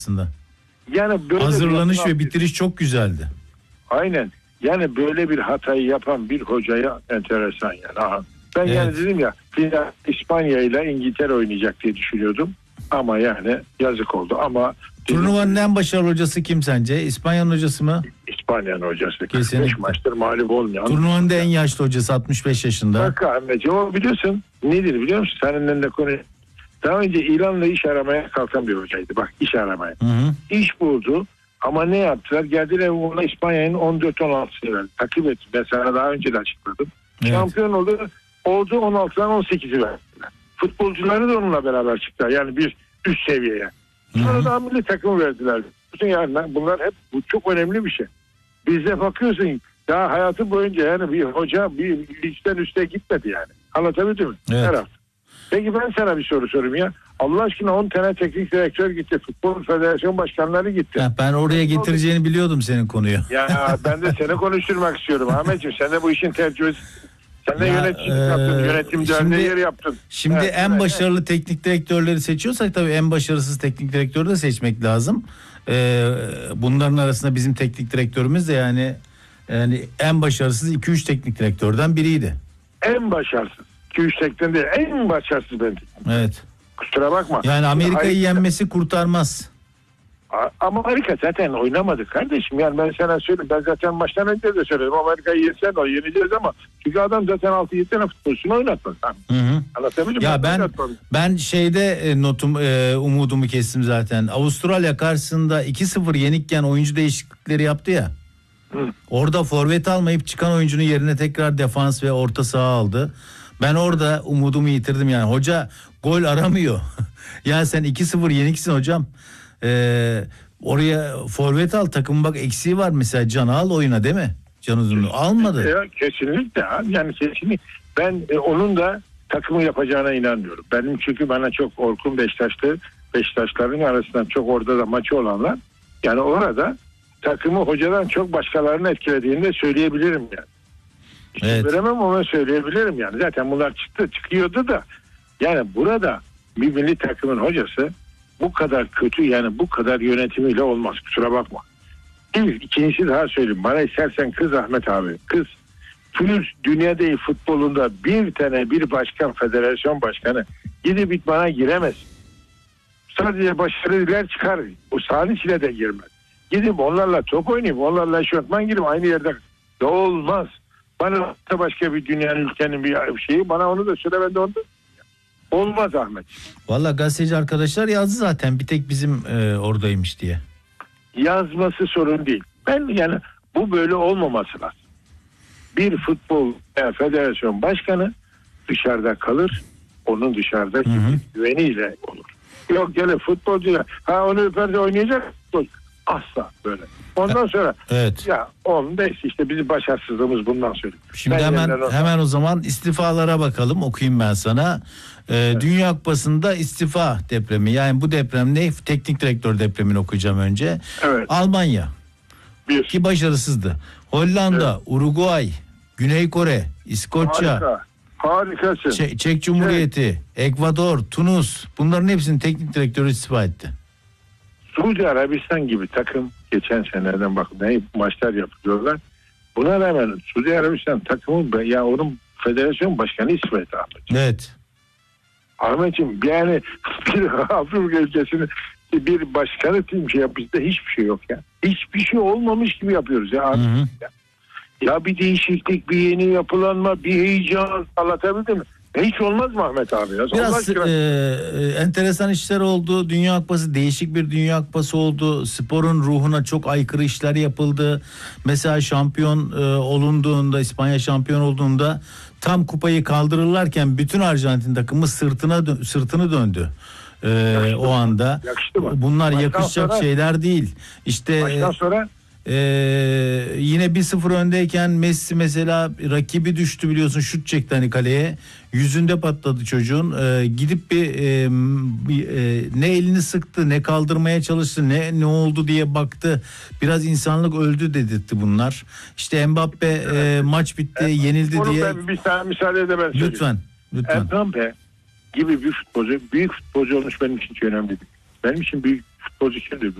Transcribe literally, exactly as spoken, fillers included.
aslında. Yani böyle hazırlanış bir ve bitiriş çok güzeldi. Aynen. Yani böyle bir hatayı yapan bir hocaya enteresan yani. Aha. Ben evet. yani dedim ya İspanya ile İngiltere oynayacak diye düşünüyordum. Ama yani yazık oldu ama turnuvanın en başarılı hocası kim sence? İspanya'nın hocası mı? İspanya'nın hocası. Kesinlikle. beş maçtır mağlup olmayan. Turnuvanın da en yaşlı hocası altmış beş yaşında. Bak anneciğim o biliyorsun nedir biliyor musun? Seninle de konu. Daha önce İran'la iş aramaya kalkan bir hocaydı. Bak iş aramaya. Hı hı. İş buldu ama ne yaptılar? Geldiler ona İspanya'nın on dört on altısını verdi. Takip et. Ben sana daha önce de açıkladım. Evet. Şampiyon oldu. Oldu on altıdan on sekizi verdiler. Futbolcuları da onunla beraber çıktılar. Yani bir üst seviyeye. Sonra da milli takımı verdiler. Yani bunlar hep bu çok önemli bir şey. Bizde bakıyorsun daha hayatı boyunca yani bir hoca bir ligden üste gitmedi yani. Anlatabildim mi? Evet. Her hafta. Peki ben sana bir soru sorayım ya. Allah aşkına on tane teknik direktör gitti. Futbol Federasyon başkanları gitti. Ya ben oraya getireceğini biliyordum senin konuyu. Ya ben de seni konuşturmak istiyorum Ahmetciğim. Sen de bu işin tecrübesi. Sen de yöneticilik e, yaptın. Yönetim derneği yaptın. Şimdi evet, en evet. başarılı teknik direktörleri seçiyorsak tabii en başarısız teknik direktörü de seçmek lazım. Ee, bunların arasında bizim teknik direktörümüz de yani yani en başarısız iki üç teknik direktörden biriydi. En başarısız. iki üç teknik değil. En başarısız ben. Evet. Kusura bakma. Yani Amerika'yı yenmesi kurtarmaz. Ama Amerika zaten oynamadı kardeşim. Yani ben sana söyleyeyim. Ben zaten maçtan önce de söyledim. Amerika'yı yensen o yeneceğiz ama çünkü adam zaten altı yedi tane futbolcusunu oynatmadı. Anlatabildim mi? Ya ben oynatmadım. Ben şeyde notum e, umudumu kestim zaten. Avustralya karşısında iki sıfır yenikken oyuncu değişiklikleri yaptı ya. Hı. Orada forvet almayıp çıkan oyuncunun yerine tekrar defans ve orta saha aldı. Ben orada umudumu yitirdim yani. Hoca gol aramıyor. Ya sen iki sıfır yeniksin hocam. Ee, oraya forvet al, takım bak eksiği var mesela, Can'ı al oyuna değil mi? Can Uzun'u almadı. Ya, kesinlikle yani kesinlikle. Ben e, onun da takımı yapacağına inanmıyorum. Benim çünkü bana çok Orkun Beşiktaşlı, Beşiktaşların arasından çok orada da maçı olanlar yani orada takımı hocadan çok başkalarını etkilediğini de söyleyebilirim yani. Hiç evet. Veremem ama söyleyebilirim yani. Zaten bunlar çıktı çıkıyordu da yani burada bir milli takımın hocası bu kadar kötü yani bu kadar yönetimiyle olmaz, kusura bakma. Bir, ikincisi daha söyleyeyim. Bana istersen kız Ahmet abi. Kız. Tüm dünyada futbolunda bir tane bir başkan, federasyon başkanı gidip itmana giremez. Sadece başarılar çıkar. O sahanın içine de girmez. Gidip onlarla top oynayıp onlarla eşofman girip aynı yerde de olmaz. Bana başka bir dünyanın, ülkenin bir şeyi bana onu da söyle, ben de onu da olmaz Ahmet. Valla gazeteci arkadaşlar yazdı zaten, bir tek bizim e, oradaymış diye. Yazması sorun değil. Ben yani bu böyle olmaması lazım. Bir futbol e, federasyon başkanı dışarıda kalır. Onun dışarıda hı hı. güveniyle olur. Yok gene futbolcu ha onu öper de oynayacak futbol. Asla böyle. Ondan sonra evet. ya on beş işte bizim başarısızlığımız bundan sonra. Şimdi ben hemen hemen o zaman istifalara bakalım, okuyayım ben sana. Ee, evet. Dünya Kupası'nda istifa depremi, yani bu deprem ne? Teknik direktör depremini okuyacağım önce. Evet. Almanya. Bir. Ki başarısızdı. Hollanda, evet. Uruguay, Güney Kore, İskoçya. Harika. Harikasın. Ç- Çek Cumhuriyeti, evet. Ekvador, Tunus, bunların hepsinin teknik direktörü istifa etti. Suudi Arabistan gibi takım geçen senelerden bak ne maçlar yapıyorlar. Buna rağmen Suudi Arabistan takımı ya onun federasyon başkanı istifa etti Ahmetciğim. Evet. Ahmetciğim yani bir Afrika ülkesinin bir başkanı tim şey yapmışta hiçbir şey yok ya. Hiçbir şey olmamış gibi yapıyoruz ya. Hı hı. Ya. Ya bir değişiklik, bir yeni yapılanma, bir heyecan, anlatabildim mi? Hiç olmaz mı Ahmet abi? Ya? Biraz e, enteresan işler oldu. Dünya Kupası değişik bir Dünya Kupası oldu. Sporun ruhuna çok aykırı işler yapıldı. Mesela şampiyon e, olunduğunda, İspanya şampiyon olduğunda tam kupayı kaldırırlarken bütün Arjantin takımı sırtına dö- sırtını döndü. E, o anda. Bunlar Baştan yakışacak sonra, şeyler değil. İşte Baştan sonra Ee, yine bir sıfır öndeyken Messi mesela, rakibi düştü biliyorsun, şut çekti hani kaleye, yüzünde patladı çocuğun. Ee, gidip bir, e, bir e, ne elini sıktı, ne kaldırmaya çalıştı, ne ne oldu diye baktı, biraz insanlık öldü dedirtti bunlar. İşte Mbappe evet. e, maç bitti, evet. yenildi Onu diye ben bir saniye müsaade de ben söyleyeyim. Lütfen, lütfen. Mbappe gibi bir futbolcu, büyük futbolcu olmuş benim için hiç önemli değil. Benim için büyük futbolcu kimdir?